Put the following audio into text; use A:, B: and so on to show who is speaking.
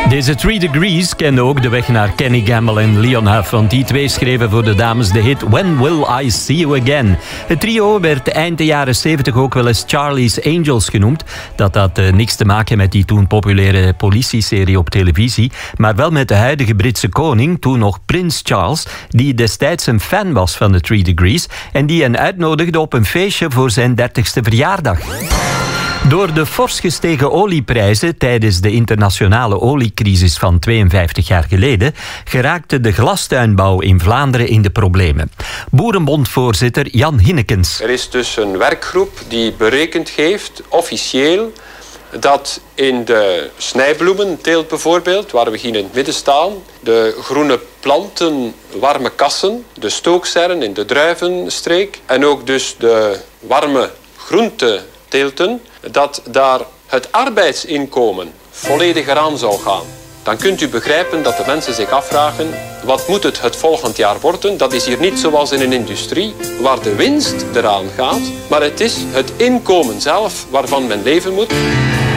A: Deze 3 Degrees kende ook de weg naar Kenny Gamble en Leon Huff, want die twee schreven voor de dames de hit When Will I See You Again. Het trio werd eind de jaren 70 ook wel eens Charlie's Angels genoemd. Dat had niks te maken met die toen populaire politieserie op televisie, maar wel met de huidige Britse koning, toen nog Prins Charles, die destijds een fan was van de 3 Degrees en die hen uitnodigde op een feestje voor zijn 30ste verjaardag. Door de fors gestegen olieprijzen tijdens de internationale oliecrisis van 52 jaar geleden geraakte de glastuinbouw in Vlaanderen in de problemen. Boerenbondvoorzitter Jan Hinnekens.
B: Er is dus een werkgroep die berekend heeft, officieel, dat in de snijbloementeelt bijvoorbeeld, waar we hier in het midden staan, de groene planten, warme kassen, de stookserren in de druivenstreek en ook dus de warme groenteteelten, dat daar het arbeidsinkomen volledig eraan zou gaan. Dan kunt u begrijpen dat de mensen zich afvragen, wat moet het volgend jaar worden? Dat is hier niet zoals in een industrie, waar de winst eraan gaat, maar het is het inkomen zelf waarvan men leven moet.